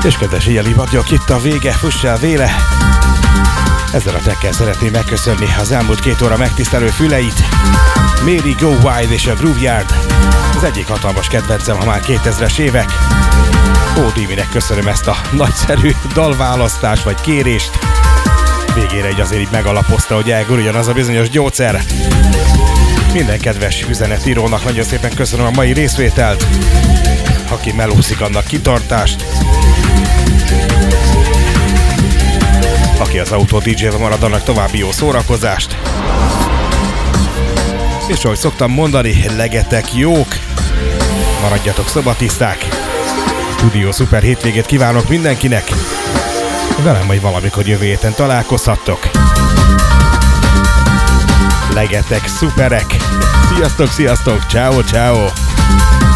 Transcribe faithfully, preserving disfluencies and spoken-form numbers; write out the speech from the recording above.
És kedves éjjeli vagyok, itt a vége, fuss el véle. Ezzel a tekkel szeretném megköszönni az elmúlt két óra megtisztelő füleit. Mary Go Wild és a Grooveyard. Az egyik hatalmas kedvencem, ha már kétezres évek. Ó, Diminek köszönöm ezt a nagyszerű dalválasztást vagy kérést. Végére így azért így megalapozta, hogy elguruljon az a bizonyos gyógyszer. Minden kedves üzenetírónak nagyon szépen köszönöm a mai részvételt. Aki melószik, annak kitartást. Aki az autó dé dzsé-vel marad, annak további jó szórakozást. És ahogy szoktam mondani, legetek jók, maradjatok szobatiszták. Studio szuper hétvégét kívánok mindenkinek. Velem majd valamikor jövő héten találkozhattok. Legetek szuperek. Sziasztok, sziasztok, ciao, ciao.